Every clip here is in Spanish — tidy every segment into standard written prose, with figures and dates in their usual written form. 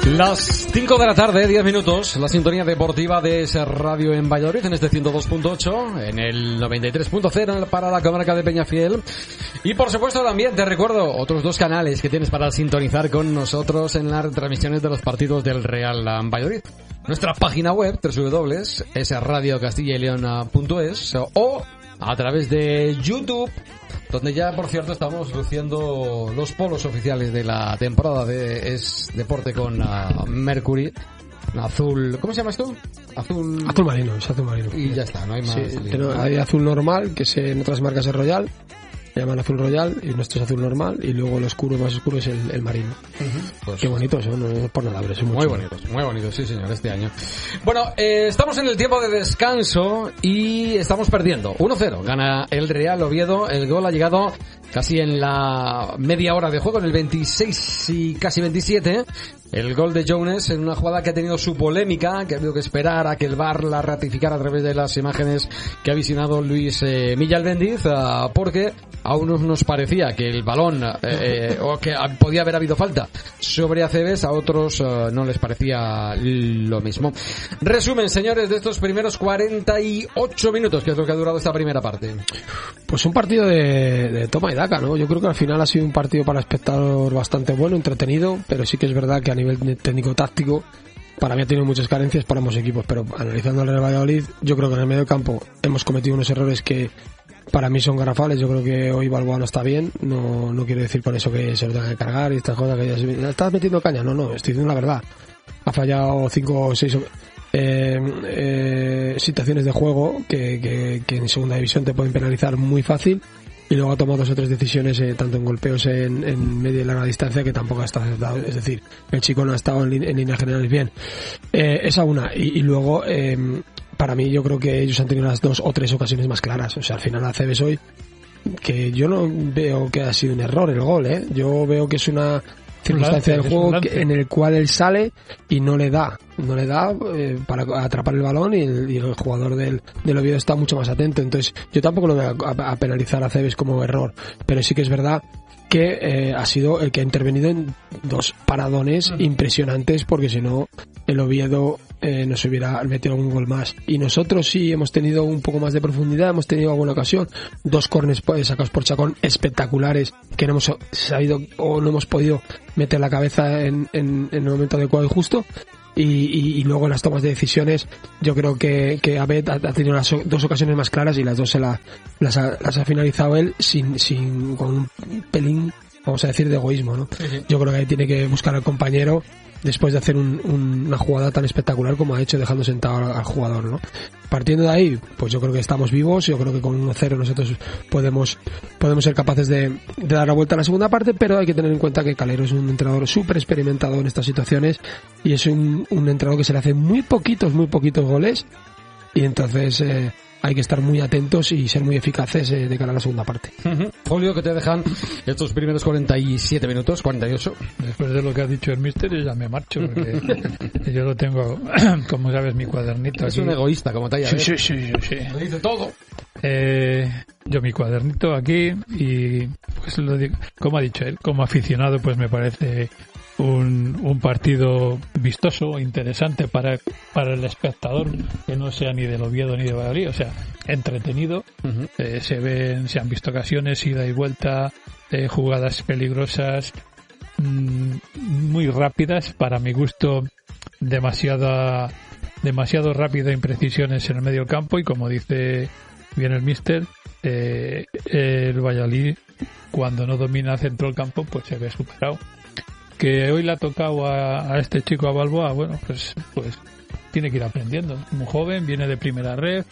Las 5 de la tarde, 10 minutos, la sintonía deportiva de Es Radio en Valladolid, en este 102.8, en el 93.0 para la comarca de Peñafiel. Y por supuesto también te recuerdo otros dos canales que tienes para sintonizar con nosotros en las retransmisiones de los partidos del Real Valladolid. Nuestra página web, www.esradiocastillaleon.es, o a través de YouTube, donde ya, por cierto, estamos luciendo los polos oficiales de la temporada de Es Deporte con Mercury. Azul, ¿cómo se llama esto? Azul marino, es azul marino. Y ya está, no hay más. Sí, pero hay azul normal, que en otras marcas es Royal, le llaman azul Royal, y nuestro es azul normal, y luego el oscuro, más oscuro, es el marino. Pues, qué bonitos son, no es por nada, pero son muy bonitos, sí señor, este año. Bueno, estamos en el tiempo de descanso y estamos perdiendo. 1-0, gana el Real Oviedo, el gol ha llegado casi en la media hora de juego, en el 26 y casi 27, el gol de Jones en una jugada que ha tenido su polémica, que ha habido que esperar a que el VAR la ratificara a través de las imágenes que ha visionado Luis Millalbendiz, porque a unos nos parecía que el balón, o que podía haber habido falta sobre Aceves, a otros no les parecía lo mismo. Resumen, señores, de estos primeros 48 minutos, que es lo que ha durado esta primera parte. Pues un partido de toma y daca, ¿no? Yo creo que al final ha sido un partido para el espectador bastante bueno, entretenido, pero sí que es verdad que a nivel técnico-táctico para mí ha tenido muchas carencias para ambos equipos, pero analizando el Real Valladolid, yo creo que en el medio campo hemos cometido unos errores que para mí son garrafales. Yo creo que hoy Balboa no está bien, no quiero decir por eso que se lo tenga que cargar y estas cosas que ya estás metiendo caña, no, estoy diciendo la verdad. Ha fallado 5 o 6 situaciones de juego que en segunda división te pueden penalizar muy fácil, y luego ha tomado 2 o 3 decisiones, tanto en golpeos en media y larga distancia, que tampoco ha estado acertado. Es decir, el chico no ha estado en líneas generales bien. Esa una, y luego para mí yo creo que ellos han tenido las 2 o 3 ocasiones más claras. O sea, al final Aceves hoy, que yo no veo que ha sido un error el gol, yo veo que es una circunstancia del juego en el cual él sale y no le da para atrapar el balón, y el jugador del Oviedo está mucho más atento. Entonces yo tampoco lo voy a penalizar a Aceves como error, pero sí que es verdad que ha sido el que ha intervenido en 2 paradones impresionantes, porque si no el Oviedo nos hubiera metido algún gol más. Y nosotros sí hemos tenido un poco más de profundidad, hemos tenido alguna ocasión, 2 córners sacados por Chacón espectaculares, que no hemos sabido o no hemos podido meter la cabeza en el momento adecuado y justo. Y luego en las tomas de decisiones yo creo que Abed ha tenido las 2 ocasiones más claras, y las 2 las ha finalizado él con un pelín, vamos a decir, de egoísmo, ¿no? Sí. Yo creo que ahí tiene que buscar al compañero después de hacer una jugada tan espectacular como ha hecho, dejando sentado al jugador, ¿no? Partiendo de ahí, pues yo creo que estamos vivos. Yo creo que con 1-0 nosotros podemos ser capaces de dar la vuelta a la segunda parte, pero hay que tener en cuenta que Calero es un entrenador súper experimentado en estas situaciones, y es un entrenador que se le hace muy poquitos goles, y entonces hay que estar muy atentos y ser muy eficaces de cara a la segunda parte. Folio, que te dejan estos primeros 47 minutos, 48. Después de lo que ha dicho el míster, yo ya me marcho, porque yo lo tengo, como sabes, mi cuadernito. Es aquí. Un egoísta, como talla. Sí. Lo dice todo. Yo mi cuadernito aquí, y pues lo digo, como ha dicho él, como aficionado, pues me parece un partido vistoso, interesante para el espectador, que no sea ni del Oviedo ni de Valladolid, o sea, entretenido. Se han visto ocasiones, ida y vuelta, jugadas peligrosas, muy rápidas, para mi gusto, demasiado rápida, imprecisiones en el medio campo, y como dice bien el míster, el Valladolid, cuando no domina el centro del campo, pues se ve superado. Que hoy le ha tocado a este chico, a Balboa, bueno, pues tiene que ir aprendiendo. Muy joven, viene de primera red,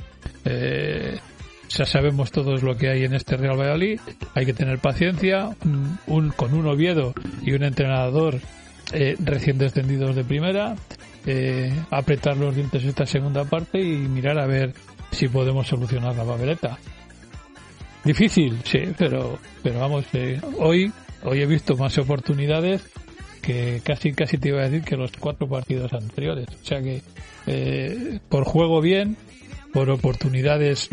ya sabemos todos lo que hay en este Real Valladolid, hay que tener paciencia, con un Oviedo y un entrenador recién descendidos de primera, apretar los dientes esta segunda parte y mirar a ver si podemos solucionar la papeleta. Difícil, sí, pero vamos, hoy he visto más oportunidades que casi te iba a decir que los 4 partidos anteriores. O sea que por juego bien, por oportunidades,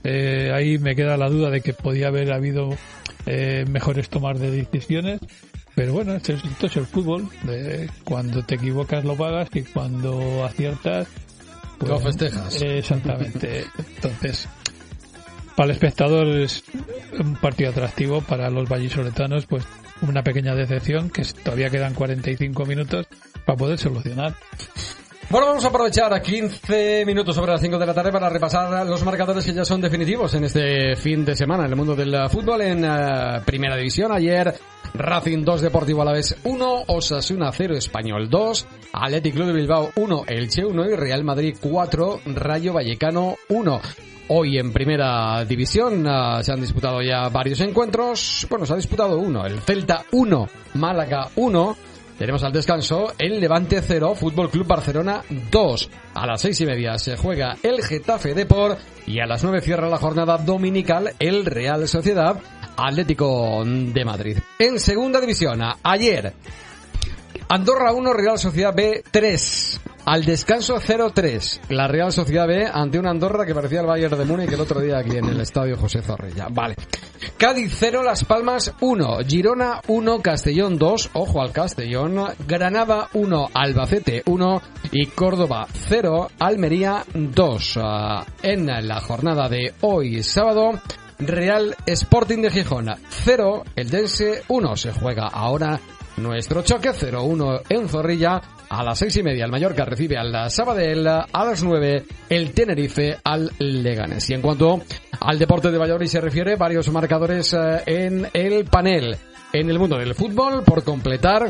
ahí me queda la duda de que podía haber habido mejores tomas de decisiones, Pero bueno, esto es el fútbol. Cuando te equivocas lo pagas y cuando aciertas pues, lo festejas. Exactamente. Entonces, para el espectador es un partido atractivo, para los vallisoletanos pues una pequeña decepción, que todavía quedan 45 minutos para poder solucionar. Bueno, vamos a aprovechar a 15 minutos sobre las 5 de la tarde para repasar los marcadores que ya son definitivos en este fin de semana en el mundo del fútbol. En Primera División, ayer Racing 2, Deportivo Alavés 1, Osasuna 0, Español 2, Athletic Club de Bilbao 1, Elche 1 y Real Madrid 4, Rayo Vallecano 1. Hoy en Primera División se han disputado ya varios encuentros. Bueno, se ha disputado uno, el Celta 1, Málaga 1. Tenemos al descanso el Levante 0, Fútbol Club Barcelona 2. A las 6:30 se juega el Getafe Depor y a las 9 cierra la jornada dominical el Real Sociedad Atlético de Madrid. En Segunda División, ayer Andorra 1, Real Sociedad B 3. Al descanso 0-3. La Real Sociedad B ante una Andorra que parecía el Bayern de Múnich el otro día aquí en el estadio José Zorrilla. Vale. Cádiz 0, Las Palmas 1. Girona 1, Castellón 2. Ojo al Castellón. Granada 1, Albacete 1. Y Córdoba 0, Almería 2. En la jornada de hoy sábado, Real Sporting de Gijón 0, Eldense 1. Se juega ahora nuestro choque 0-1 en Zorrilla. A las 6:30 el Mallorca recibe al Sabadell, a las 9 el Tenerife al Leganés. Y en cuanto al deporte de Valladolid se refiere, varios marcadores en el panel. En el mundo del fútbol, por completar,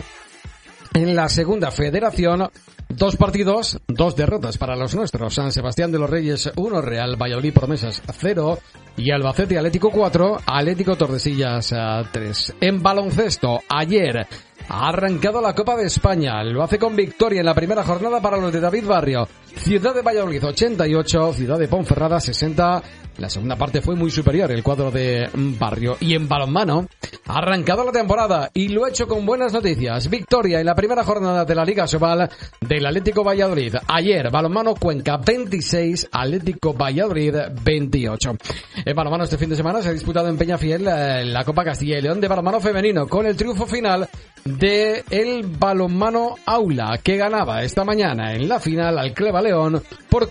en la Segunda Federación, 2 partidos, 2 derrotas para los nuestros. San Sebastián de los Reyes 1, Real Valladolid Promesas 0 y Albacete Atlético 4, Atlético Tordesillas 3. En baloncesto, ayer ha arrancado la Copa de España. Lo hace con victoria en la primera jornada para los de David Barrio. Ciudad de Valladolid 88, Ciudad de Ponferrada 60. La segunda parte fue muy superior, el cuadro de Barrio. Y en balonmano ha arrancado la temporada y lo ha hecho con buenas noticias. Victoria en la primera jornada de la Liga Sobal del Atlético Valladolid. Ayer, balonmano Cuenca 26, Atlético Valladolid 28. En balonmano este fin de semana se ha disputado en Peñafiel la Copa Castilla y León de balonmano femenino, con el triunfo final de el balonmano Aula, que ganaba esta mañana en la final al Cleva León por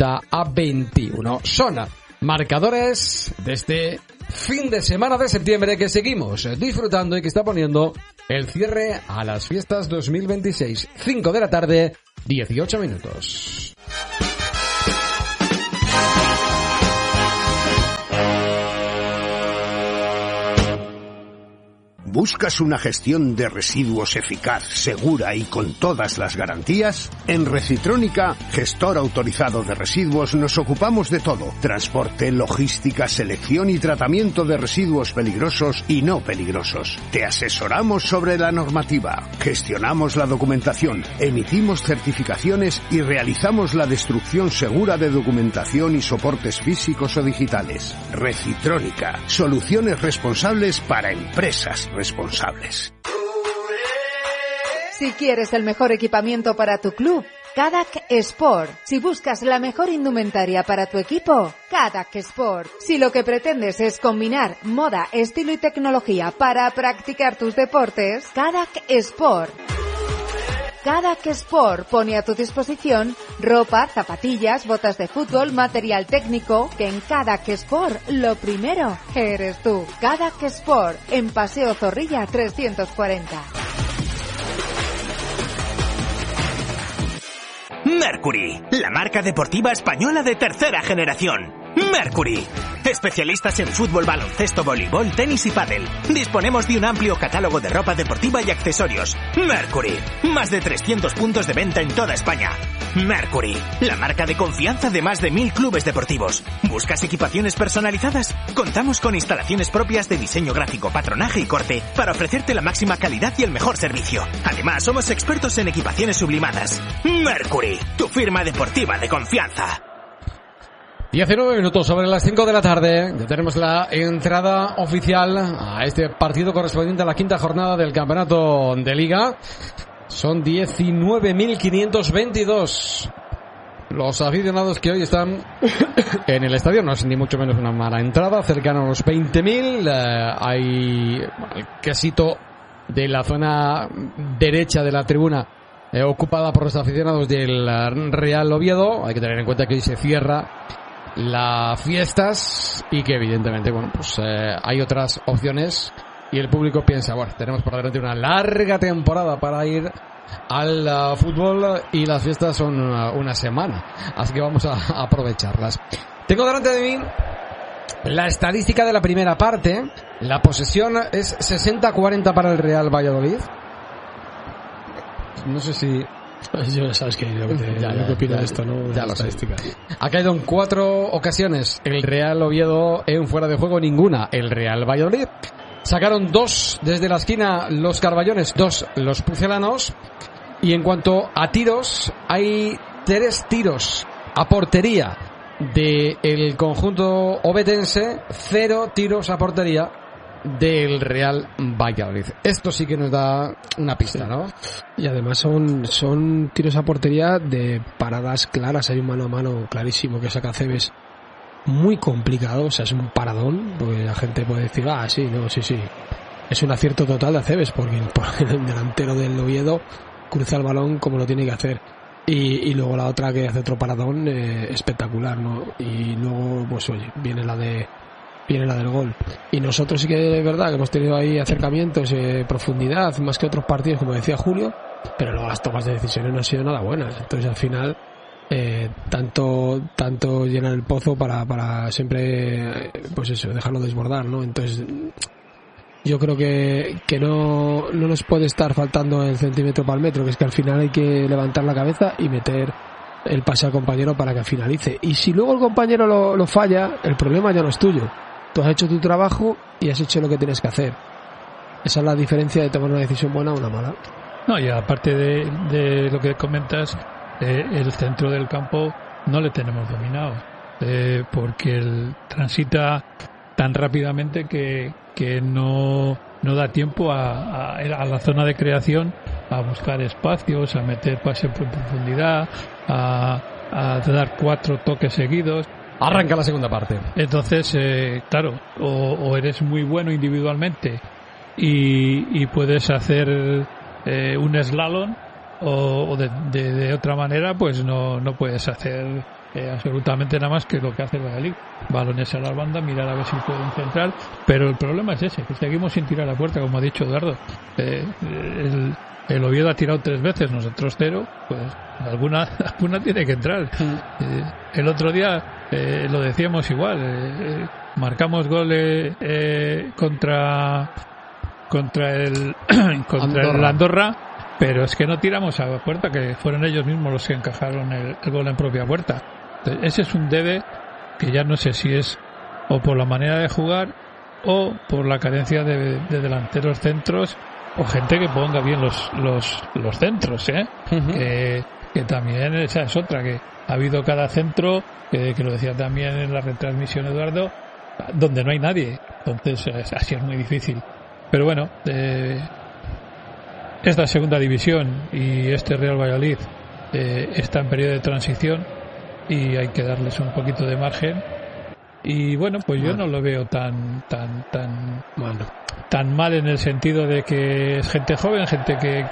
40-21. Son marcadores de este fin de semana de septiembre que seguimos disfrutando y que está poniendo el cierre a las fiestas 2026. 5 de la tarde, 18 minutos. ¿Buscas una gestión de residuos eficaz, segura y con todas las garantías? En Recitrónica, gestor autorizado de residuos, nos ocupamos de todo: transporte, logística, selección y tratamiento de residuos peligrosos y no peligrosos. Te asesoramos sobre la normativa, gestionamos la documentación, emitimos certificaciones y realizamos la destrucción segura de documentación y soportes físicos o digitales. Recitrónica, soluciones responsables para empresas responsables. Si quieres el mejor equipamiento para tu club, Cadac Sport. Si buscas la mejor indumentaria para tu equipo, Cadac Sport. Si lo que pretendes es combinar moda, estilo y tecnología para practicar tus deportes, Cadac Sport. Cadac Sport pone a tu disposición ropa, zapatillas, botas de fútbol, material técnico, que en Cadac Sport lo primero eres tú. Cadac Sport, en Paseo Zorrilla 340. Mercury, la marca deportiva española de tercera generación. Mercury, especialistas en fútbol, baloncesto, voleibol, tenis y pádel. Disponemos de un amplio catálogo de ropa deportiva y accesorios. Mercury, más de 300 puntos de venta en toda España. Mercury, la marca de confianza de más de 1000 clubes deportivos. ¿Buscas equipaciones personalizadas? Contamos con instalaciones propias de diseño gráfico, patronaje y corte para ofrecerte la máxima calidad y el mejor servicio. Además, somos expertos en equipaciones sublimadas. Mercury, tu firma deportiva de confianza. 19 minutos sobre las 5 de la tarde. Ya tenemos la entrada oficial a este partido correspondiente a la quinta jornada del campeonato de Liga. Son 19.522 los aficionados que hoy están en el estadio. No es ni mucho menos una mala entrada, cercano a los 20.000. Hay el quesito de la zona derecha de la tribuna ocupada por los aficionados del Real Oviedo. Hay que tener en cuenta que hoy se cierra las fiestas y que evidentemente, bueno, pues hay otras opciones y el público piensa, bueno, tenemos por delante una larga temporada para ir al fútbol y las fiestas son una semana, así que vamos a aprovecharlas. Tengo delante de mí la estadística de la primera parte. La posesión es 60-40 para el Real Valladolid. No sé si... Yo sabes que lo que opino de esto, ¿no? Ya lo sé. Ha caído en 4 ocasiones el Real Oviedo en fuera de juego, ninguna el Real Valladolid. Sacaron 2 desde la esquina los carballones, 2 los pucelanos. Y en cuanto a tiros, hay 3 tiros a portería del conjunto obetense, 0 tiros a portería del Real Valladolid. Esto sí que nos da una pista, ¿no? Y además son tiros a portería de paradas claras. Hay un mano a mano clarísimo que saca Cebes, muy complicado, o sea, es un paradón, porque la gente puede decir, sí, es un acierto total de Cebes, porque el delantero del Oviedo cruza el balón como lo tiene que hacer. Y luego la otra que hace otro paradón espectacular, ¿no? Y luego, pues oye, viene la del gol. Y nosotros sí que es verdad que hemos tenido ahí acercamientos, profundidad, más que otros partidos, como decía Julio, pero luego las tomas de decisiones no han sido nada buenas. Entonces al final tanto llenar el pozo para siempre, pues eso, dejarlo desbordar, ¿no? Entonces yo creo que no nos puede estar faltando el centímetro para el metro, que es que al final hay que levantar la cabeza y meter el pase al compañero para que finalice. Y si luego el compañero lo falla, el problema ya no es tuyo. Tú has hecho tu trabajo y has hecho lo que tienes que hacer. Esa es la diferencia de tomar una decisión buena o una mala. No, y aparte de lo que comentas, el centro del campo no le tenemos dominado, porque él transita tan rápidamente que no da tiempo a la zona de creación, a buscar espacios, a meter pase en profundidad, a dar 4 toques seguidos. Arranca la segunda parte. Entonces, claro, o eres muy bueno individualmente y puedes hacer un slalom, o de otra manera pues no puedes hacer absolutamente nada más que lo que hace el Valladolid. Balones a la banda, mirar a ver si pueden centrar, pero el problema es ese, que seguimos sin tirar a puerta, como ha dicho Eduardo. El Oviedo ha tirado 3 veces, nosotros 0, pues alguna tiene que entrar. El otro día lo decíamos igual, marcamos goles contra el Andorra, pero es que no tiramos a puerta, que fueron ellos mismos los que encajaron el gol en propia puerta. Entonces, ese es un debe que ya no sé si es o por la manera de jugar o por la carencia de delanteros centros o gente que ponga bien los centros, que también esa es otra, que ha habido cada centro, que lo decía también en la retransmisión Eduardo, donde no hay nadie. Entonces así es muy difícil. Pero bueno, esta segunda división y este Real Valladolid está en periodo de transición y hay que darles un poquito de margen. Y bueno, pues yo no lo veo tan mal en el sentido de que es gente joven, gente que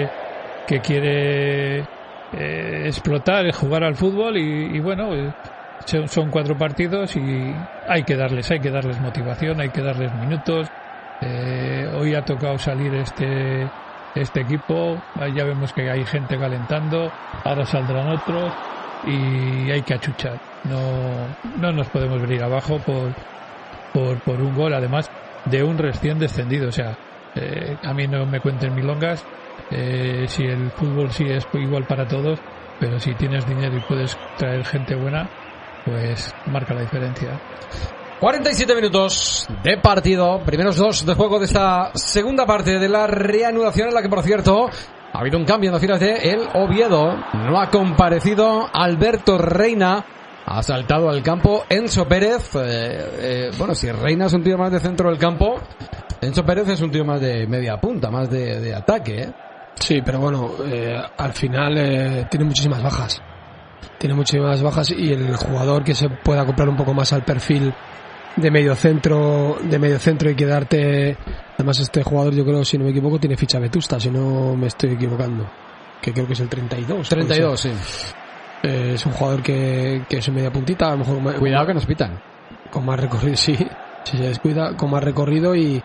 quiere explotar, jugar al fútbol y bueno, son 4 partidos y hay que darles motivación, hay que darles minutos. Hoy ha tocado salir este equipo, ya vemos que hay gente calentando, ahora saldrán otros y hay que achuchar. No nos podemos venir abajo por un gol, además de un recién descendido. O sea, a mí no me cuenten milongas. Si el fútbol sí es igual para todos, pero si tienes dinero y puedes traer gente buena, pues marca la diferencia. 47 minutos de partido, primeros 2 de juego de esta segunda parte de la reanudación, en la que, por cierto, ha habido un cambio en las filas de el Oviedo. No ha comparecido Alberto Reina, ha saltado al campo Enzo Pérez. Bueno, si Reina es un tío más de centro del campo, Enzo Pérez es un tío más de media punta, más de ataque, Sí, pero bueno, al final tiene muchísimas bajas. Y el jugador que se pueda acoplar un poco más al perfil de medio centro y quedarte. Además este jugador, yo creo, si no me equivoco, tiene ficha vetusta, si no me estoy equivocando, que creo que es el 32. 32, sí. Es un jugador que es un media puntita, a lo mejor cuidado que nos pitan. Con más recorrido, sí, si se descuida, con más recorrido y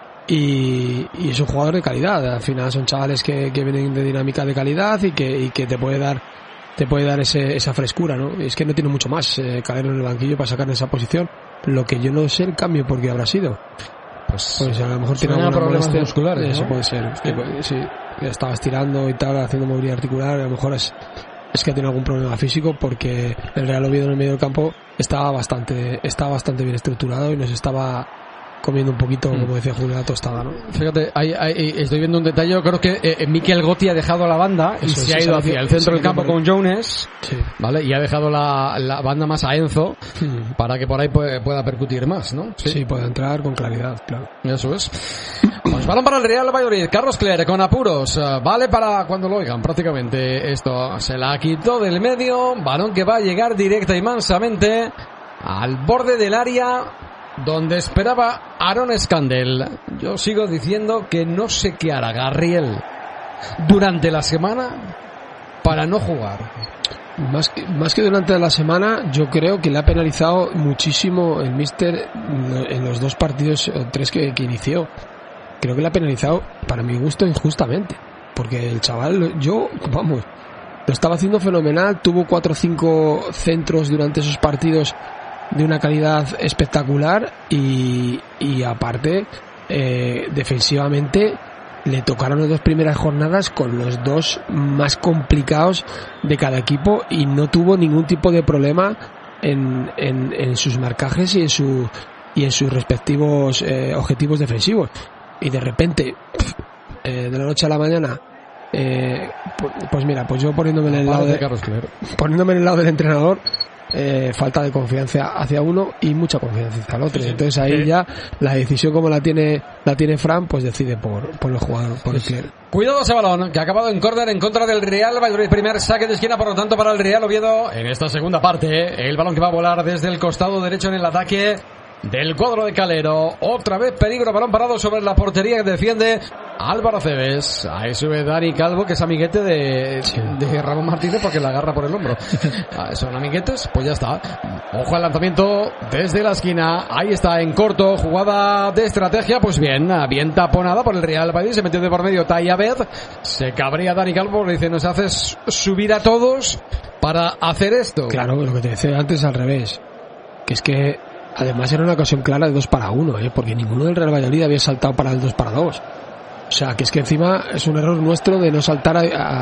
es un jugador de calidad. Al final son chavales que vienen de dinámica de calidad y que te puede dar esa frescura, ¿no? Es que no tiene mucho más Calero en el banquillo para sacar de esa posición. Lo que yo no sé el cambio porque habrá sido. Pues a lo mejor tiene alguna problemas musculares, ¿no? Eso puede ser. Sí, estaba estirando y tal, haciendo movilidad articular. A lo mejor es que tiene algún problema físico, porque el Real Oviedo en el medio del campo estaba bastante bien estructurado y nos estaba comiendo un poquito, como decía Julio, la tostada, ¿no? Fíjate, ahí estoy viendo un detalle. Creo que Mikel Gotti ha dejado la banda y se ha ido hacia el centro del campo con Jones, sí, ¿vale? Y ha dejado la banda más a Enzo para que por ahí pueda percutir más, ¿no? Sí, puede entrar con claridad, claro. Eso es. Pues balón para el Real Valladolid. Carlos Cler con apuros. Vale para cuando lo oigan prácticamente. Esto se la quitó del medio. Balón que va a llegar directa y mansamente al borde del área donde esperaba Aaron Scandell. Yo sigo diciendo que no sé qué hará Garriel durante la semana para no jugar. Más que durante la semana, yo creo que le ha penalizado muchísimo el míster en los 2 partidos o 3 que inició. Creo que le ha penalizado, para mi gusto, injustamente. Porque el chaval, lo estaba haciendo fenomenal. Tuvo 4 o 5 centros durante esos partidos de una calidad espectacular y aparte, defensivamente, le tocaron las 2 primeras jornadas con los 2 más complicados de cada equipo y no tuvo ningún tipo de problema en sus marcajes y en sus respectivos objetivos defensivos. Y de repente, de la noche a la mañana, pues mira, pues yo poniéndome en el lado del entrenador, falta de confianza hacia uno y mucha confianza hacia el otro. Entonces ahí ya la decisión, como la tiene Fran, pues decide por el jugador, por el Cler. Cuidado ese balón que ha acabado en córner en contra del Real Valladolid. Primer saque de esquina, por lo tanto, para el Real Oviedo en esta segunda parte. El balón que va a volar desde el costado derecho en el ataque del cuadro de Calero. Otra vez peligro, balón parado sobre la portería que defiende Álvaro Cebes. Ahí sube Dani Calvo, que es amiguete de Ramón Martínez, porque la agarra por el hombro. Son amiguetes, pues ya está. Ojo al lanzamiento desde la esquina. Ahí está, en corto, jugada de estrategia. Pues bien taponada por el Real Valladolid. Se metió de por medio Tayabed. Se cabría Dani Calvo, le dice: nos haces subir a todos para hacer esto. Claro, lo que te decía antes al revés, que es que además era una ocasión clara de 2-1, porque ninguno del Real Valladolid había saltado para el 2-2. O sea, que es que encima es un error nuestro de no saltar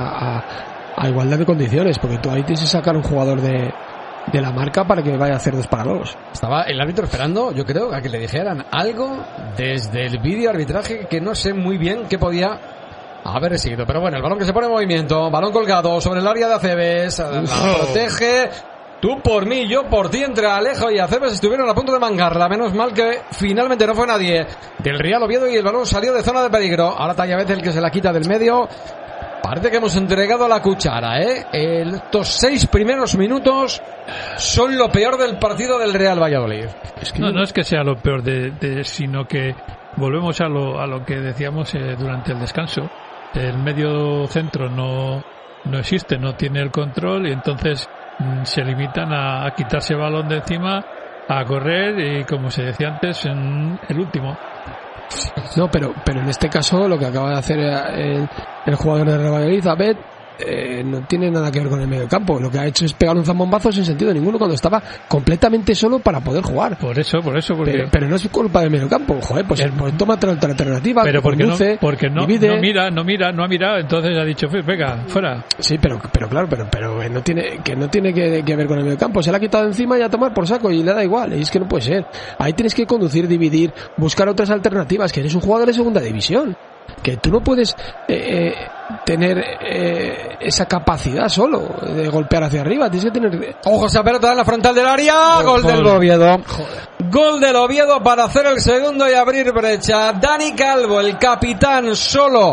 a igualdad de condiciones, porque tú ahí tienes que sacar un jugador de la marca para que vaya a hacer 2-2. Estaba el árbitro esperando, yo creo, a que le dijeran algo desde el vídeo arbitraje, que no sé muy bien qué podía haber sido. Pero bueno, el balón que se pone en movimiento, balón colgado sobre el área de Aceves, la protege. Tú por mí, yo por ti, entre Alejo y Aceves estuvieron a punto de mangarla. Menos mal que finalmente no fue nadie del Real Oviedo y el balón salió de zona de peligro. Ahora Tayabez el que se la quita del medio. Parece que hemos entregado la cuchara, Estos 6 primeros minutos son lo peor del partido del Real Valladolid. No es que sea lo peor sino que volvemos a lo que decíamos durante el descanso. El medio centro no existe, no tiene el control y entonces se limitan a quitarse el balón de encima, a correr y, como se decía antes, en el último. No, pero en este caso lo que acaba de hacer el jugador de Real Valladolid, Abed, no tiene nada que ver con el medio campo. Lo que ha hecho es pegar un zambombazo sin sentido ninguno cuando estaba completamente solo para poder jugar. Por eso porque... pero no es culpa del medio campo. Joder, pues toma otra alternativa. Pero porque no mira, no ha mirado, entonces ha dicho: venga, fuera. Sí, pero claro, pero no tiene que ver con el medio campo. Se la ha quitado encima y a tomar por saco y le da igual. Y es que no puede ser. Ahí tienes que conducir, dividir, buscar otras alternativas, que eres un jugador de segunda división. Que tú no puedes tener esa capacidad solo de golpear hacia arriba. Tienes que tener... Ojo, esa pelota en la frontal del área. Gol del Oviedo. Gol del Oviedo para hacer el segundo y abrir brecha. Dani Calvo, el capitán, solo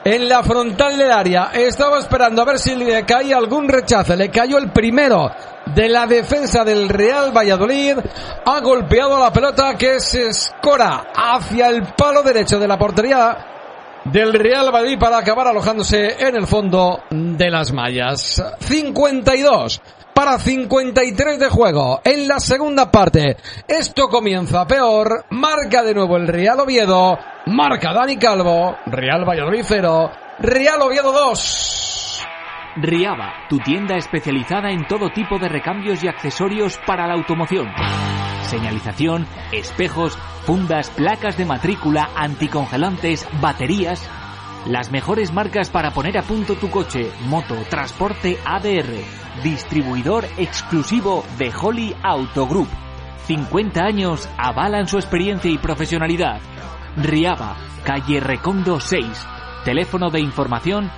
en la frontal del área. Estaba esperando a ver si le caía algún rechace. Le cayó el primero de la defensa del Real Valladolid. Ha golpeado la pelota que se escora hacia el palo derecho de la portería del Real Valladolid para acabar alojándose en el fondo de las mallas. 52 para 53 de juego en la segunda parte. Esto comienza peor. Marca de nuevo el Real Oviedo. Marca Dani Calvo. Real Valladolid 0. Real Oviedo 2. Riaba, tu tienda especializada en todo tipo de recambios y accesorios para la automoción. Señalización, espejos, fundas, placas de matrícula, anticongelantes, baterías. Las mejores marcas para poner a punto tu coche, moto, transporte ADR. Distribuidor exclusivo de Holly Auto Group. 50 años avalan su experiencia y profesionalidad. Riaba, calle Recondo 6. Teléfono de información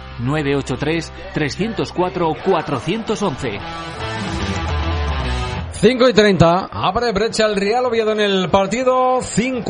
983-304-411. 5:30. Abre brecha el Real Oviedo en el partido.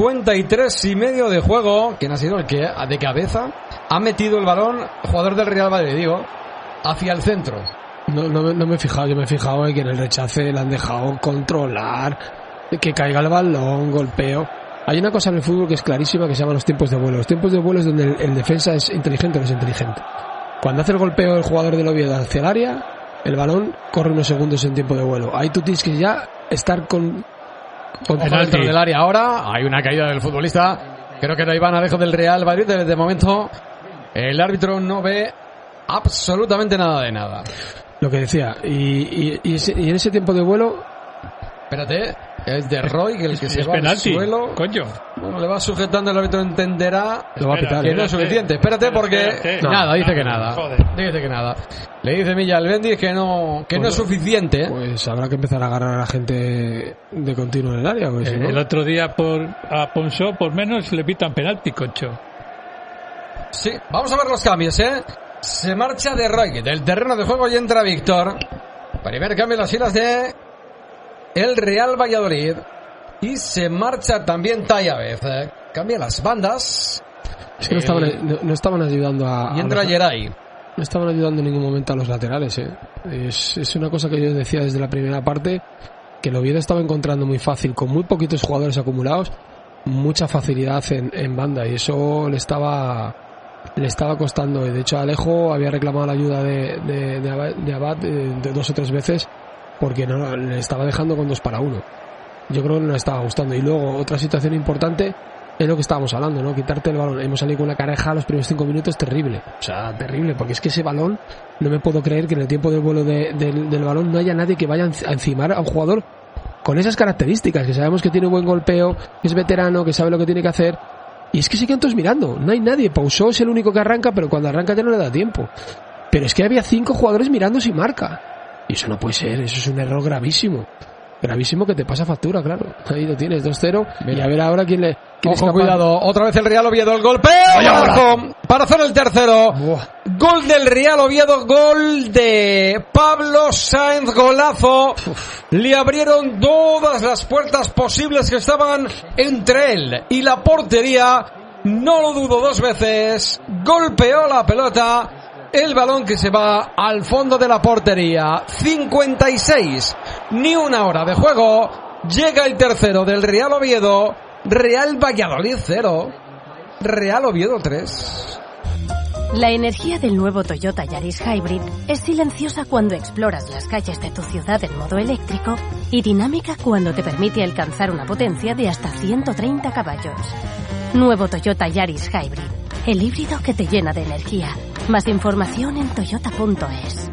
53:30 de juego. ¿Quién ha sido el que de cabeza ha metido el balón? Jugador del Real Valladolid, digo, hacia el centro. No me he fijado, yo me he fijado en que en el rechace le han dejado controlar, que caiga el balón, golpeo. Hay una cosa en el fútbol que es clarísima que se llaman los tiempos de vuelo. Los tiempos de vuelo es donde el defensa es inteligente o no es inteligente. Cuando hace el golpeo el jugador del Oviedo hacia el área, el balón corre unos segundos en tiempo de vuelo. Ahí tú tienes que ya estar con dentro del área ahora. Hay una caída del futbolista. Creo que no hay Alejo del Real Valladolid. De momento el árbitro no ve absolutamente nada de nada. Lo que decía, y en ese tiempo de vuelo... Espérate, es de Roy el que se va penalti, al suelo. Coño. Bueno, le va sujetando, el árbitro entenderá lo va a pitar, que no es suficiente. Espérate porque... Nada, dice que nada. Dice que nada. Le dice Milla al Bendis que no es suficiente. Pues habrá que empezar a agarrar a la gente de continuo en el área. Pues, el otro día a Ponsó por menos le pitan penalti, concho. Sí, vamos a ver los cambios, ¿eh? Se marcha de Roy del terreno de juego y entra Víctor. Primer cambio en las filas de el Real Valladolid. Y se marcha también Tayabez. Cambia las bandas. Es que no estaban ayudando a... Y entra Geray. No estaban ayudando en ningún momento a los laterales, ¿eh? Es una cosa que yo decía desde la primera parte, que el Oviedo estaba encontrando muy fácil, con muy poquitos jugadores acumulados, mucha facilidad en banda. Y eso le estaba costando. De hecho, Alejo había reclamado la ayuda de Abad de 2 o 3 veces porque no le estaba dejando con 2 para 1. Yo creo que no le estaba gustando. Y luego otra situación importante es lo que estábamos hablando, ¿no? Quitarte el balón. Hemos salido con una careja los primeros 5 minutos terrible. O sea, terrible, porque es que ese balón, no me puedo creer que en el tiempo de vuelo del balón no haya nadie que vaya a encimar a un jugador con esas características, que sabemos que tiene buen golpeo, que es veterano, que sabe lo que tiene que hacer. Y es que se quedan todos mirando, no hay nadie. Pausó es el único que arranca, pero cuando arranca ya no le da tiempo. Pero es que había 5 jugadores mirando sin marca. Y eso no puede ser, eso es un error gravísimo. Gravísimo que te pasa factura, claro. Ahí lo tienes, 2-0. Mira. Y a ver ahora quién le... Ojo, cuidado, otra vez el Real Oviedo, el golpeo para hacer el tercero. Buah. Gol del Real Oviedo, gol de Pablo Sáenz, golazo. Le abrieron todas las puertas posibles que estaban entre él y la portería. No lo dudo 2 veces. Golpeó la pelota. El balón que se va al fondo de la portería. 56. Ni una hora de juego. Llega el tercero del Real Oviedo. Real Valladolid 0. Real Oviedo 3. La energía del nuevo Toyota Yaris Hybrid es silenciosa cuando exploras las calles de tu ciudad en modo eléctrico y dinámica cuando te permite alcanzar una potencia de hasta 130 caballos. Nuevo Toyota Yaris Hybrid. El híbrido que te llena de energía. Más información en toyota.es.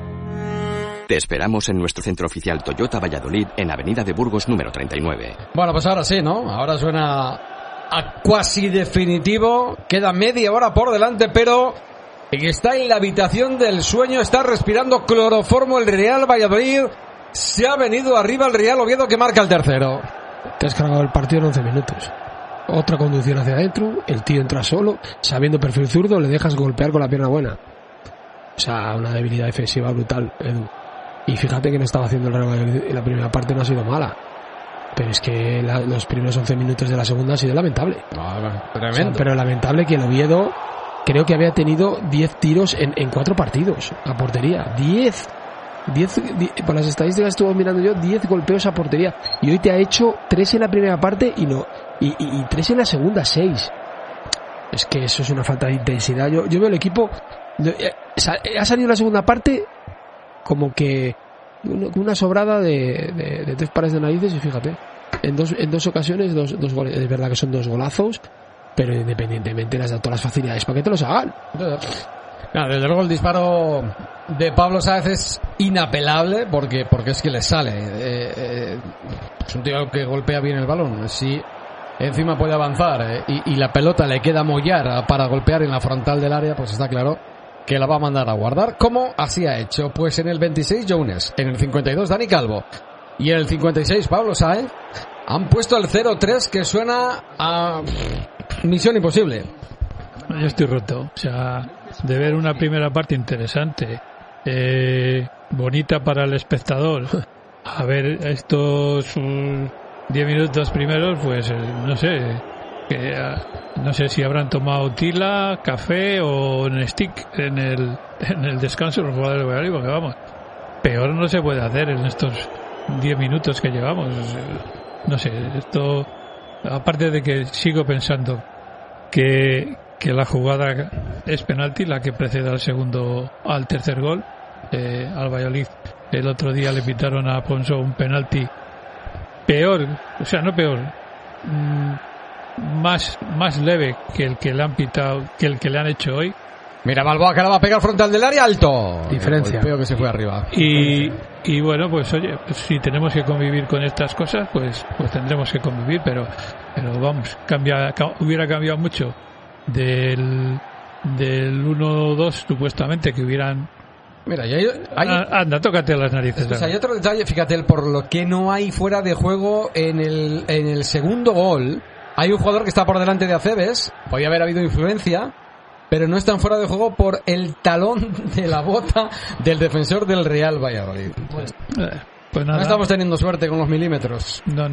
Te esperamos en nuestro centro oficial Toyota Valladolid en Avenida de Burgos número 39. Bueno, pues ahora sí, ¿no? Ahora suena a cuasi definitivo. Queda media hora por delante, pero está en la habitación del sueño. Está respirando cloroformo el Real Valladolid. Se ha venido arriba el Real Oviedo que marca el tercero. Te has cargado el partido en 11 minutos. Otra conducción hacia adentro, el tío entra solo, sabiendo perfil zurdo, le dejas golpear con la pierna buena. O sea, una debilidad defensiva brutal, Edu. Y fíjate que no estaba haciendo el Real Valladolid y la primera parte no ha sido mala. Pero es que los primeros 11 minutos de la segunda ha sido lamentable. Tremendo. O sea, pero lamentable que el Oviedo creo que había tenido 10 tiros en 4 partidos a portería. 10, por las estadísticas estuve mirando yo, 10 golpeos a portería. Y hoy te ha hecho 3 en la primera parte y 3 en la segunda, 6. Es que eso es una falta de intensidad. Yo veo el equipo, ha salido la segunda parte como que una sobrada de 3 pares de narices, y fíjate, en dos ocasiones dos goles. Es verdad que son 2 golazos, pero independientemente les da todas las facilidades para que te los hagan. Claro, desde luego el disparo de Pablo Sáez es inapelable porque es que le sale. Es un tío que golpea bien el balón. Si encima puede avanzar y la pelota le queda mollar para golpear en la frontal del área, pues está claro que la va a mandar a guardar. ¿Cómo así ha hecho? Pues en el 26 Jones, en el 52 Dani Calvo y en el 56 Pablo Sáez han puesto el 0-3 que suena a misión imposible. Yo estoy roto, o sea, de ver una primera parte interesante, bonita para el espectador, a ver estos 10 minutos primeros, pues no sé si habrán tomado tila, café o Nestic en el descanso los jugadores de Valladolid, porque vamos, peor no se puede hacer en estos 10 minutos que llevamos. No sé, esto, aparte de que sigo pensando que la jugada es penalti, la que precede al tercer gol. Al Valladolid el otro día le pitaron a Afonso un penalti peor, o sea, no peor, más leve que el que le han pitado, que el que le han hecho hoy. Mira, Balboa que la va a pegar frontal del área, alto. Diferencia. El golpeo que se fue arriba. Y bueno, pues oye, pues si tenemos que convivir con estas cosas, pues tendremos que convivir, pero vamos, hubiera cambiado mucho del 1-2 supuestamente que hubieran. Mira, anda, tócate las narices. Pues hay otro detalle, fíjate, por lo que no hay fuera de juego en el segundo gol. Hay un jugador que está por delante de Aceves, podía haber habido influencia, pero no están fuera de juego por el talón de la bota del defensor del Real Valladolid. Pues nada. No estamos teniendo suerte con los milímetros. No.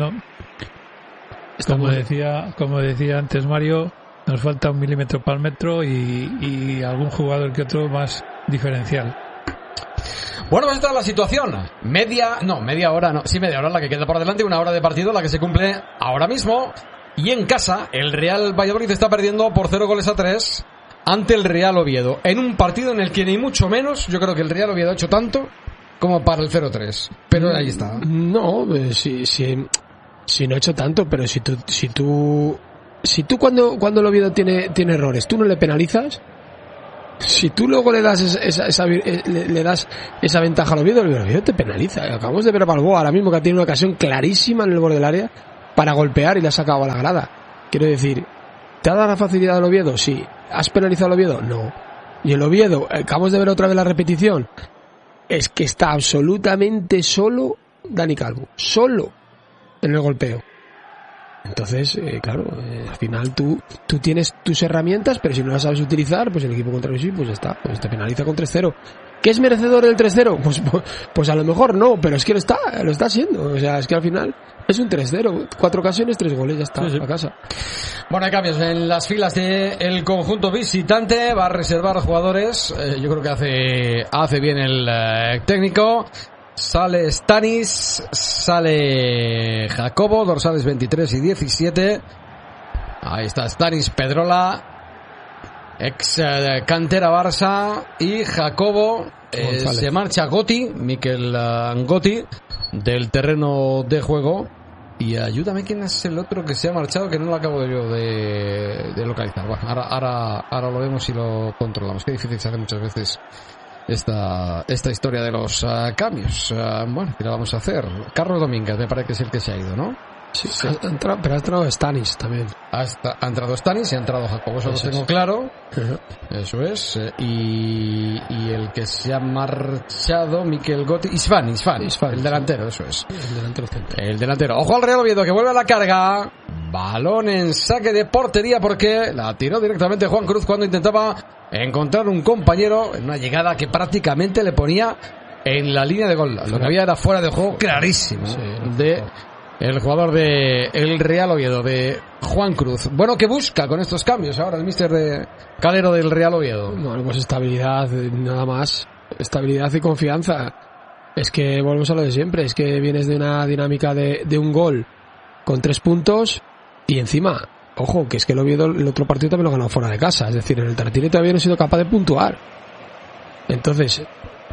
Como decía antes Mario, nos falta 1 milímetro para el metro y algún jugador que otro más diferencial. Bueno, pues esta es la situación. Media hora la que queda por delante, 1 hora de partido, la que se cumple ahora mismo. Y en casa, el Real Valladolid está perdiendo por 0-3 ante el Real Oviedo, en un partido en el que ni mucho menos, yo creo que el Real Oviedo ha hecho tanto como para el 0-3. Pero ahí está. No, si no ha hecho tanto, pero si tú cuando el Oviedo tiene errores, tú no le penalizas. Si tú luego le das le das esa ventaja al Oviedo, el Oviedo te penaliza. Acabamos de ver a Balboa ahora mismo, que ha tenido una ocasión clarísima en el borde del área para golpear y le ha sacado a la grada. Quiero decir, ¿te ha dado la facilidad al Oviedo? Sí. ¿Has penalizado al Oviedo? No. Y el Oviedo, acabamos de ver otra vez la repetición, es que está absolutamente solo Dani Calvo, solo en el golpeo. Entonces, claro, al final tú tienes tus herramientas, pero si no las sabes utilizar, pues el equipo contrario sí, pues ya está, pues te penaliza con 3-0. ¿Qué es merecedor del 3-0? Pues a lo mejor no, pero es que lo está haciendo. O sea, es que al final es un 3-0, 4 ocasiones, 3 goles, ya está, a casa. Bueno, hay cambios en las filas del conjunto visitante, va a reservar jugadores, yo creo que hace bien el técnico. Sale Stanis, sale Jacobo, dorsales 23 y 17. Ahí está Stanis Pedrola, ex cantera Barça, y Jacobo. Se marcha Mikel Gotti, del terreno de juego. Y ayúdame, ¿quién es el otro que se ha marchado? Que no lo acabo yo de localizar. Bueno, ahora lo vemos y lo controlamos. Qué difícil se hace muchas veces esta historia de los cambios. Bueno, ¿qué le vamos a hacer? Carlos Domínguez me parece que es el que se ha ido, ¿no? Sí. Pero ha entrado Stanis también. Ha entrado Stanis y ha entrado Jacobo, eso lo tengo claro. Eso es. Y el que se ha marchado, Mikel Gotti, Isfan, el delantero, eso es. El delantero. Ojo al Real Oviedo, que vuelve a la carga. Balón en saque de portería, porque la tiró directamente Juan Cruz cuando intentaba encontrar un compañero en una llegada que prácticamente le ponía en la línea de gol. Lo que había era fuera de juego clarísimo de el jugador de el Real Oviedo, de Juan Cruz. Bueno, ¿qué busca con estos cambios ahora el míster de Calero del Real Oviedo? Bueno, pues estabilidad, nada más. Estabilidad y confianza. Es que volvemos a lo de siempre, es que vienes de una dinámica de un gol con 3 puntos y encima, ojo, que es que el Oviedo el otro partido también lo ganó fuera de casa, es decir, en el Tartiere todavía no he sido capaz de puntuar. Entonces,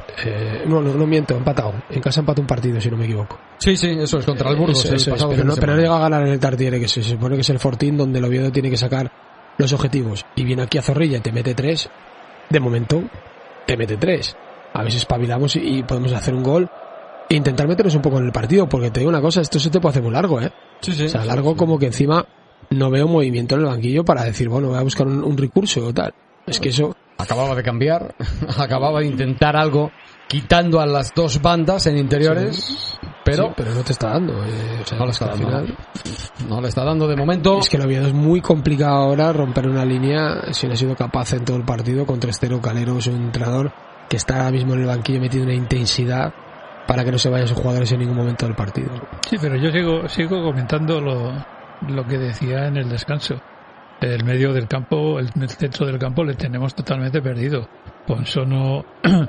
no miento, empatado. En casa empató un partido, si no me equivoco. Sí, eso es contra el Burgos. Pero no llega a ganar en el Tartiere, que se supone que es el fortín donde el Oviedo tiene que sacar los objetivos. Y viene aquí a Zorrilla y te mete 3. De momento, te mete 3. A ver si espabilamos y podemos hacer un gol e intentar meternos un poco en el partido, porque te digo una cosa, esto se te puede hacer muy largo, ¿eh? Sí. O sea, largo como que encima no veo movimiento en el banquillo para decir, bueno, voy a buscar un recurso o tal. Es que eso... Acababa de cambiar, acababa de intentar algo, quitando a las dos bandas en interiores, sí, pero no te está dando. No le está dando. No le está dando de momento. Es que el Oviedo es muy complicado ahora romper una línea, si no ha sido capaz en todo el partido. Con 3-0 Calero es un entrenador que está ahora mismo en el banquillo metido una intensidad para que no se vayan sus jugadores en ningún momento del partido. Sí, pero yo sigo comentando lo que decía en el descanso. El medio del campo, el centro del campo le tenemos totalmente perdido. Ponso no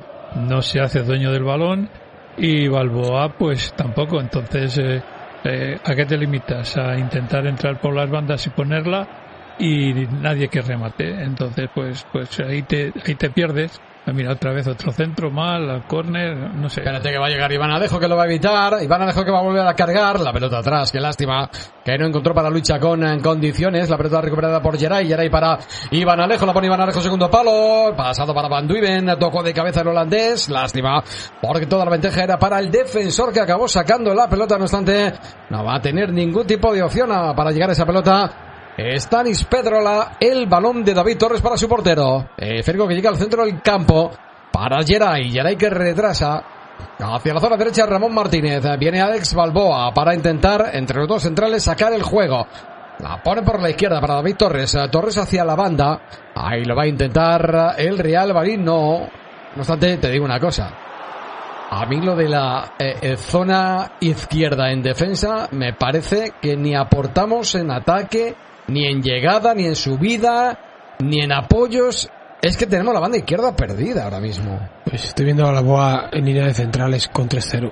se hace dueño del balón y Balboa pues tampoco. Entonces, ¿a qué te limitas? A intentar entrar por las bandas y ponerla y nadie que remate. Entonces, pues ahí te pierdes. Mira, otra vez otro centro mal, al córner, no sé. Espérate que va a llegar Iván Alejo, que lo va a evitar. Iván Alejo que va a volver a cargar. La pelota atrás, qué lástima que no encontró para Luis Chacón en condiciones. La pelota recuperada por Geray. Geray para Iván Alejo, la pone Iván Alejo, segundo palo. Pasado para Van Duiven, tocó de cabeza el holandés. Lástima, porque toda la ventaja era para el defensor, que acabó sacando la pelota. No obstante, no va a tener ningún tipo de opción para llegar a esa pelota. Stanis Pedrola, el balón de David Torres para su portero. Férico que llega al centro del campo para Geray. Geray que retrasa hacia la zona derecha Ramón Martínez. Viene Alex Balboa para intentar entre los dos centrales sacar el juego. La pone por la izquierda para David Torres. Torres hacia la banda. Ahí lo va a intentar el Real Madrid. No obstante, te digo una cosa. A mí lo de la zona izquierda en defensa me parece que ni aportamos en ataque, ni en llegada, ni en subida, ni en apoyos. Es que tenemos la banda izquierda perdida ahora mismo. Pues estoy viendo a Balboa en línea de centrales con 3-0.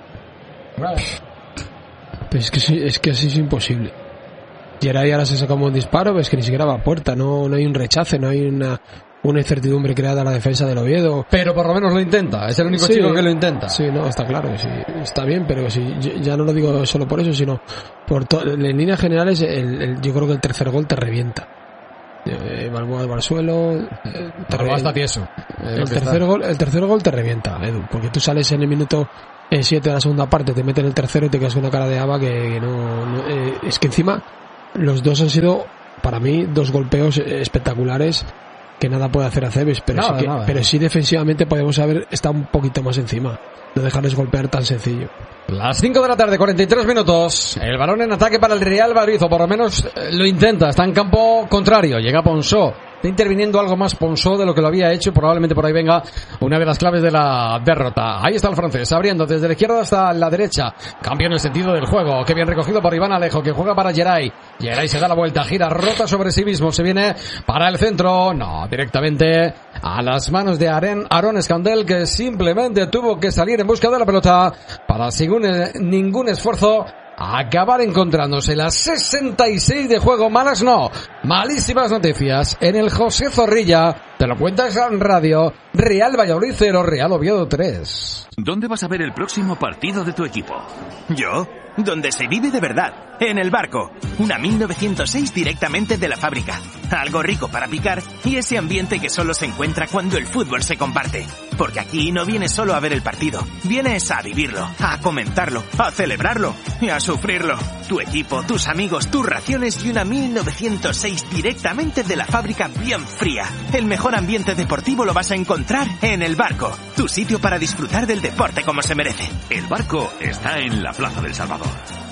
Pues es que así es imposible. Geray ahora se saca un buen disparo, pero es que ni siquiera va a puerta. No hay un rechace, no hay una incertidumbre creada en la defensa del Oviedo. Pero por lo menos lo intenta, es el único chico que lo intenta. Sí, no, está claro que sí, está bien, pero sí, ya no lo digo solo por eso, sino en líneas generales, yo creo que el tercer gol te revienta. Balboa al suelo, está tieso. El tercer gol te revienta, Edu, porque tú sales en el minuto 7 de la segunda parte, te meten el tercero y te quedas con una cara de haba que no es que encima los dos han sido, para mí, dos golpeos espectaculares que nada puede hacer Aceves, pero pero sí defensivamente podemos haber estado un poquito más encima, no dejarles golpear tan sencillo. Las 5 de la tarde, 43 minutos. El balón en ataque para el Real Madrid, o por lo menos lo intenta. Está en campo contrario. Llega Ponsó. Está interviniendo algo más Ponsó de lo que lo había hecho. Probablemente por ahí venga una de las claves de la derrota. Ahí está el francés, abriendo desde la izquierda hasta la derecha. Cambio en el sentido del juego. Qué bien recogido por Iván Alejo, que juega para Geray. Geray se da la vuelta, gira, rota sobre sí mismo. Se viene para el centro. No, directamente a las manos de Aaron Escandel, que simplemente tuvo que salir en busca de la pelota para, sin ningún esfuerzo, acabar encontrándose las 66 de juego. Malas no, malísimas noticias en el José Zorrilla. Te lo cuentas en radio. Real Valladolid 0, Real Oviedo 3. ¿Dónde vas a ver el próximo partido de tu equipo? ¿Yo? Donde se vive de verdad, en el Barco. Una 1906 directamente de la fábrica. Algo rico para picar y ese ambiente que solo se encuentra cuando el fútbol se comparte. Porque aquí no vienes solo a ver el partido, vienes a vivirlo, a comentarlo, a celebrarlo y a sufrirlo. Tu equipo, tus amigos, tus raciones y una 1906 directamente de la fábrica bien fría. El mejor ambiente deportivo lo vas a encontrar en el Barco. Tu sitio para disfrutar del deporte como se merece. El Barco está en la Plaza del Salvador.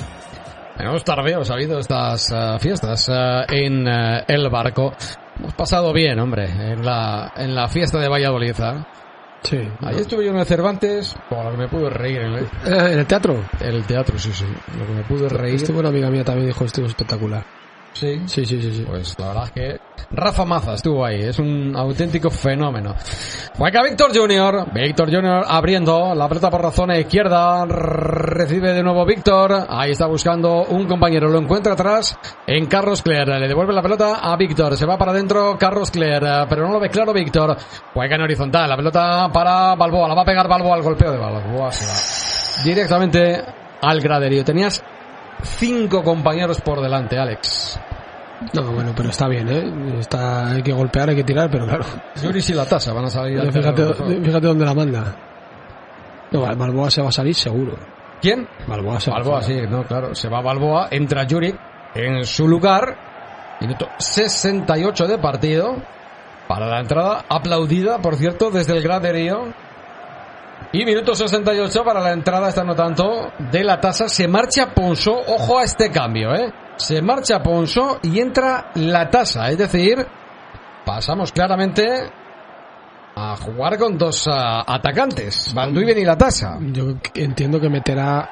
Menos tardeos ha habido estas fiestas en el Barco. Hemos pasado bien, hombre, en la fiesta de Valladolid. Sí. Ahí estuve yo en el Cervantes, por lo que me pude reír. ¿En el teatro? En el teatro, sí. Lo que me pude reír. Estuvo una amiga mía también, dijo, estuvo espectacular. Sí. Pues la verdad es que Rafa Maza estuvo ahí, es un auténtico fenómeno. Juega Víctor Junior abriendo la pelota por la zona izquierda, recibe de nuevo Víctor, ahí está buscando un compañero, lo encuentra atrás en Carlos Cler, le devuelve la pelota a Víctor, se va para adentro Carlos Cler, pero no lo ve claro Víctor, juega en horizontal, la pelota para Balboa, la va a pegar Balboa, al golpeo de Balboa, se va directamente al graderío. Tenías 5 compañeros por delante, Alex. No, bueno, pero está bien, hay que golpear, hay que tirar, pero claro. Juris y la tasa van a salir. Fíjate dónde la manda. No, Balboa se va a salir seguro. ¿Quién? Balboa, sí, no, claro. Se va Balboa, entra Juric en su lugar. Minuto 68 de partido. Para la entrada, aplaudida, por cierto, desde el graderío. Y minuto 68 para la entrada, está no tanto, de la tasa. Se marcha Ponso, ojo a este cambio, Se marcha Ponso y entra la tasa, es decir, pasamos claramente a jugar con 2 atacantes, Van Duyven y la tasa. Yo entiendo que meterá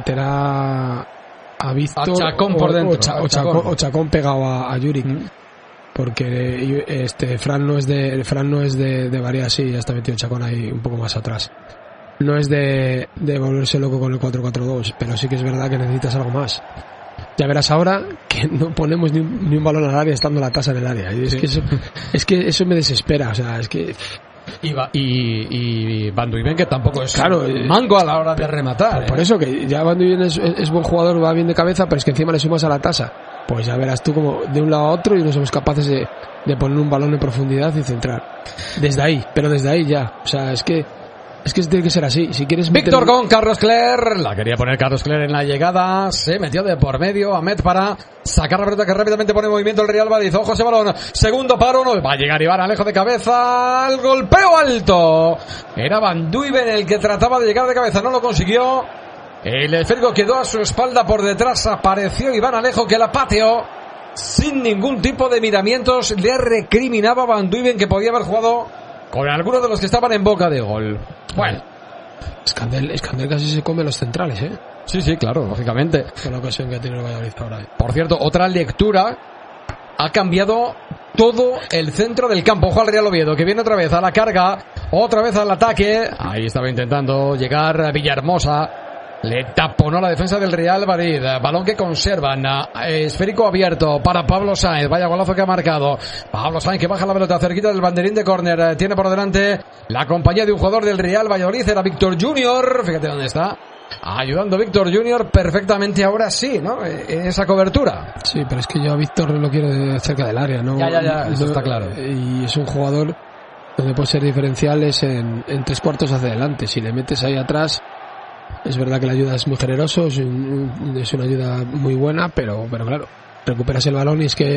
a Víctor a Chacón por dentro, o Chacón pegado a Juric. Porque Fran no es de variar así, ya está metido Chacón ahí un poco más atrás. No es de volverse loco con el 4-4-2, pero sí que es verdad que necesitas algo más. Ya verás ahora que no ponemos ni un balón al área estando la tasa en el área. Y es que eso me desespera, o sea, es que... Y Van Duyven, que tampoco es mango a la hora de rematar. Por eso que ya Van Duyven es buen jugador, va bien de cabeza, pero es que encima le sumas a la tasa. Pues ya verás tú como de un lado a otro y no somos capaces de poner un balón en profundidad y centrar. Desde ahí ya. O sea, es que tiene que ser así. Si quieres Víctor con Carlos Cler, la quería poner Carlos Cler en la llegada, se metió de por medio Ahmed para sacar la pelota que rápidamente pone en movimiento el Real Madrid. Ojo ese balón, segundo paro, no va a llegar Iván Alejo de cabeza, al golpeo alto. Era Van Duyven el que trataba de llegar de cabeza, no lo consiguió. El esférico quedó a su espalda, por detrás apareció Iván Alejo, que la pateó sin ningún tipo de miramientos. Le recriminaba a Van Duyven que podía haber jugado con algunos de los que estaban en boca de gol. Bueno, Escandel casi se come los centrales, Sí, claro, lógicamente. Con la ocasión que tiene el Valladolid ahora. Por cierto, otra lectura, ha cambiado todo el centro del campo. Ojo al Real Oviedo, que viene otra vez a la carga, otra vez al ataque. Ahí estaba intentando llegar Villahermosa. Le taponó la defensa del Real Madrid. Balón que conservan. Esférico abierto para Pablo Sáenz. Vaya golazo que ha marcado. Pablo Sáenz que baja la pelota cerquita del banderín de córner. Tiene por delante la compañía de un jugador del Real Valladolid. Era Víctor Junior. Fíjate dónde está. Ayudando Víctor Junior perfectamente ahora sí, ¿no? Esa cobertura. Sí, pero es que yo a Víctor lo quiero cerca del área, ¿no? Ya, eso está claro. Y es un jugador donde puede ser diferenciales en 3/4 hacia adelante. Si le metes ahí atrás... Es verdad que la ayuda es muy generoso, es una ayuda muy buena, pero claro, recuperas el balón y es que